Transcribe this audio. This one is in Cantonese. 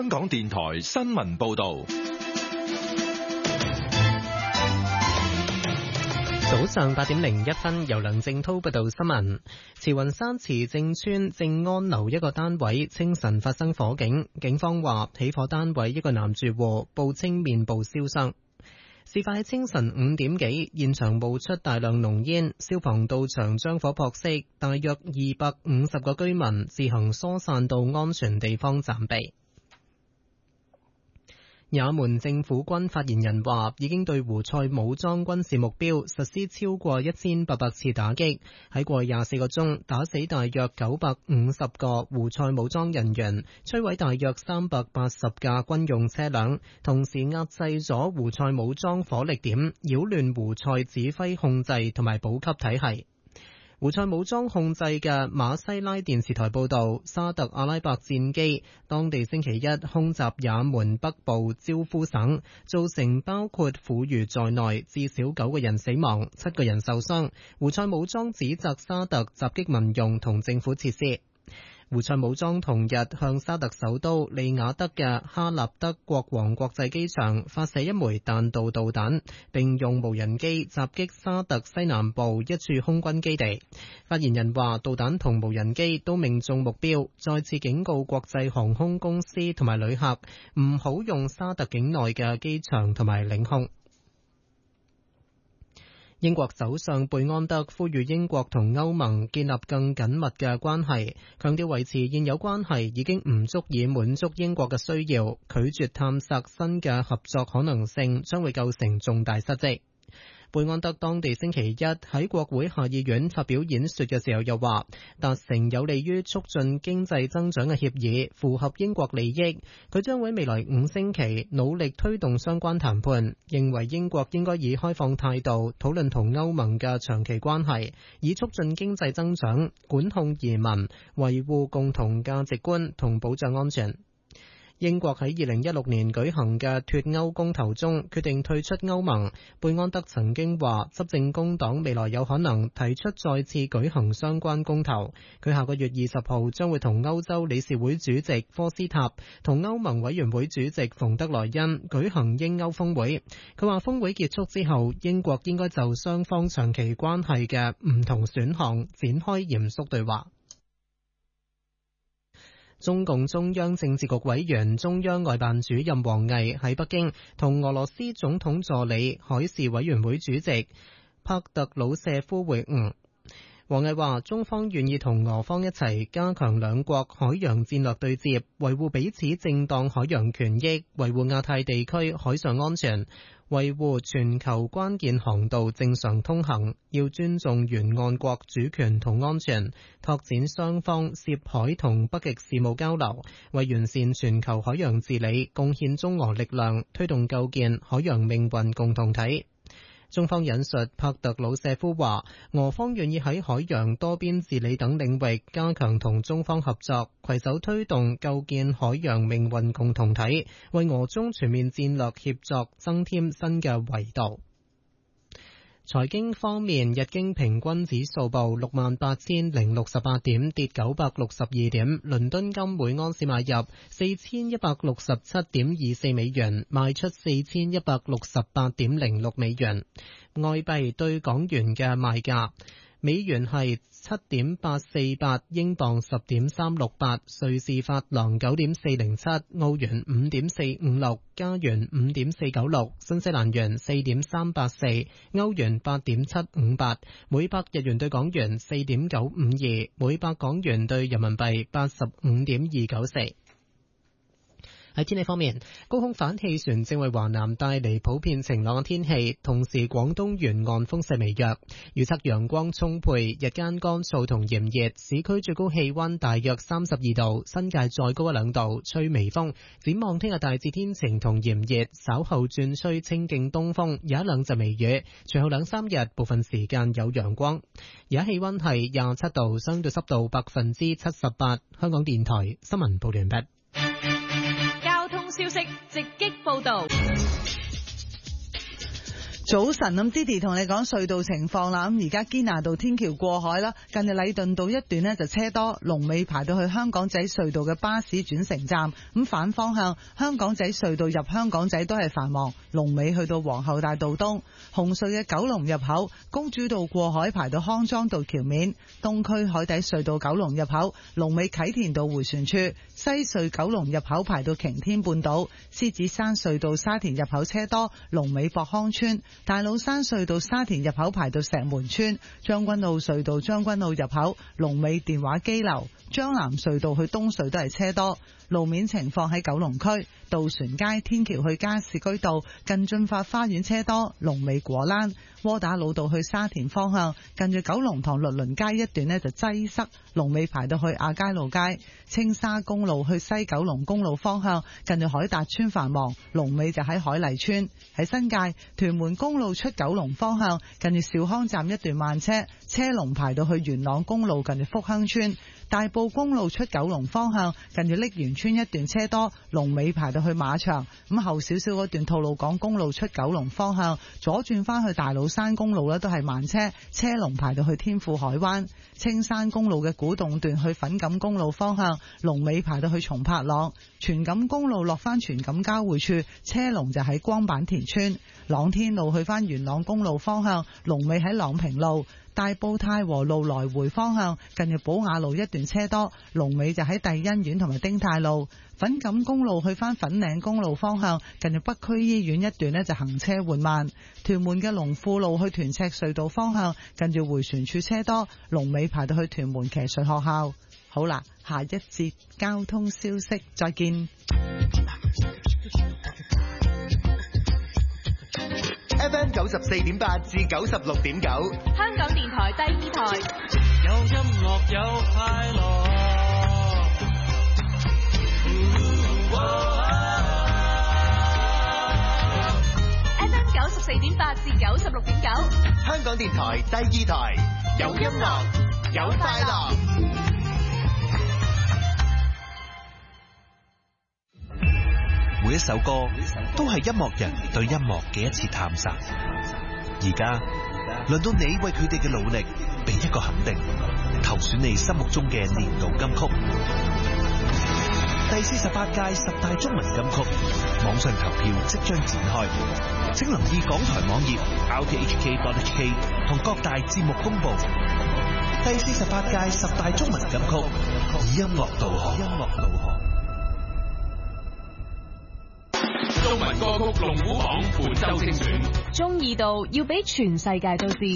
香港電台新聞報道。 早上8點01分，由梁正滔報道新聞。慈雲山慈正邨正安樓一個單位清晨發生火警，警方話起火單位一個男住戶報稱面部燒傷。事發喺清晨5點幾，現場冒出大量濃煙，消防到場將火撲熄，大約250個居民自行疏散到安全地方暫避。也門政府軍發言人話，已經對胡塞武裝軍事目標實施超過1800次打擊，喺過去24個鐘打死大約950個胡塞武裝人員，摧毀大約380架軍用車輛，同時壓制咗胡塞武裝火力點，擾亂胡塞指揮控制同埋補給體系。胡塞武裝控制嘅馬西拉電視台報導，沙特阿拉伯戰機當地星期一空襲也門北部焦夫省，造成包括婦孺在內至少9個人死亡、7個人受傷。胡塞武裝指責沙特襲擊民用同政府設施。胡塞武裝同日向沙特首都利雅得嘅哈納德國王國際機場發射一枚彈道導彈，並用無人機襲擊沙特西南部一處空軍基地。發言人話，導彈同無人機都命中目標，再次警告國際航空公司同埋旅客唔好用沙特境內嘅機場同埋領空。英國首相貝安德呼籲英國同歐盟建立更緊密嘅關係，強調維持現有關係已經唔足以滿足英國嘅需要，拒絕探索新嘅合作可能性將會構成重大失職。貝安德當地星期一喺國會下議院發表演說嘅時候又話，達成有利於促進經濟增長嘅協議符合英國利益，佢將會未來5星期努力推動相關談判，認為英國應該以開放態度討論同歐盟嘅長期關係，以促進經濟增長、管控移民、維護共同價值觀同保障安全。英國喺2016年舉行嘅脫歐公投中決定退出歐盟。貝安德曾經話，執政工黨未來有可能提出再次舉行相關公投。佢下個月20號將會同歐洲理事會主席科斯塔同歐盟委員會主席馮德萊恩舉行英歐峰會。佢話峰會結束之後，英國應該就雙方長期關係嘅唔同選項展開嚴肅對話。中共中央政治局委員、中央外辦主任王毅喺北京同俄羅斯總統助理、海事委員會主席帕特魯舍夫會晤。王毅話，中方願意同俄方一齊加強兩國海洋戰略對接，維護彼此正當海洋權益，維護亞太地區海上安全，維護全球關鍵航道正常通行，要尊重沿岸國主權同安全，拓展雙方涉海同北極事務交流，為完善全球海洋治理貢獻中俄力量，推動構建海洋命運共同體。中方引述帕特魯舍夫話，俄方願意喺海洋多邊治理等領域加強同中方合作，攜手推動構建海洋命運共同體，為俄中全面戰略協作增添新嘅維度。財經方面，日經平均指數報68,068點，跌962點。倫敦金每盎司買入4167.24美元，賣出4168.06美元。外幣對港元嘅賣價，美元係7.848，英鎊10.368，瑞士法郎9.407，澳元5.456，加元5.496，新西蘭元4.384，歐元8.758，每百日元對港元4.952，每百港元對人民幣85.294。喺天氣方面，高空反氣旋正為華南帶嚟普遍晴朗嘅天氣，同時廣東沿岸風勢微弱，預測陽光充沛，日間乾燥同炎熱，市區最高氣溫大約32度，新界再高1-2度，吹微風。展望聽日大致天晴同炎熱，稍後轉吹清勁東風，有1-2陣微雨，隨後2-3日部分時間有陽光。而家氣溫係27度，相對濕度78%。香港電台新聞報完畢。 消息直擊報道。 早晨，咁 Didi 同你講隧道情況啦。咁而家堅拿道天橋過海啦，近住禮頓道一段呢就車多，龍尾排到去香港仔隧道嘅巴士轉乘站。咁反方向香港仔隧道入香港仔都係繁忙，龍尾去到皇后大道東。紅隧嘅九龍入口公主道過海排到康莊道橋面，東區海底隧道九龍入口龍尾啟田道迴旋處，西隧九龍入口排到擎天半島，獅子山隧道沙田入口車多，龍尾博康村。大老山隧道沙田入口排到石門村，將軍澳隧道將軍澳入口龍尾電話機樓，將南隧道去東隧都係車多。路面情況喺九龍區渡船街天橋去加士居道近駿發花園車多，龍尾果欄。窩打老道去沙田方向近住九龍塘律倫街一段呢就擠塞，龍尾排到去亞皆老街。青沙公路去西九龍公路方向近住海達村繁忙，龍尾就喺海麗村。喺新界屯門公路出九龍方向近住兆康站一段慢車，車龍排到去元朗公路近住福亨村。大埔公路出九龍方向近住瀝源村一段車多，龍尾排到去馬場。咁後少少嗰段吐露港公路出九龍方向左轉翻去大老山公路都係慢車，車龍排到去天富海灣。青山公路嘅古洞段去粉錦公路方向龍尾排到去松柏塱。荃錦公路落翻荃錦交匯處，車龍就喺光板田村。朗天路去翻元朗公路方向龍尾喺朗平路。大埔太和路來回方向近住寶雅路一段車多，龍尾就喺帝欣苑同埋丁太路。粉錦公路去翻粉嶺公路方向近住北區醫院一段呢就行車緩慢。屯門嘅龍富路去屯赤隧道方向近住迴旋處車多，龍尾排到去屯門騎術學校。好啦，下一節交通消息再見。 FM 94.8至96.9， 香港電台第二台。 有音樂有快樂。 FM 94.8至96.9， 香港電台第二台，有音樂有快樂。 每一首歌都係音樂人對音樂嘅一次探索。而家輪到你為佢哋嘅努力俾一個肯定，投選你心目中嘅年度金曲。第48屆10大中文金曲網上投票即將展開，請留意港台網頁 rthk.hk 同各大節目公布。第48屆10大中文金曲以音樂導航。 中文歌曲龍虎榜本周精選， 中意到要俾全世界都知。